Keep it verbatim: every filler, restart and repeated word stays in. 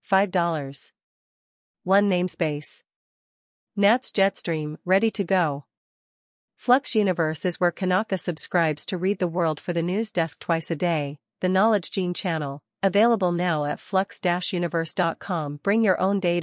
five dollars. one namespace. Nats Jetstream, ready to go. Flux Universe is where Kanaka subscribes to read the world for the news desk twice a day, the Knowledge Gene channel, available now at flux dash universe dot com. Bring your own data.